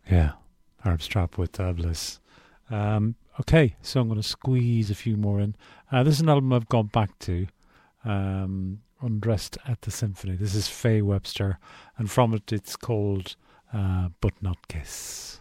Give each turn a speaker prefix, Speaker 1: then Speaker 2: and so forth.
Speaker 1: Yeah, Arab Strap with Bliss. Okay, so I'm going to squeeze a few more in. This is an album I've gone back to, Undressed at the Symphony. This is Faye Webster, and from it it's called But Not Kiss.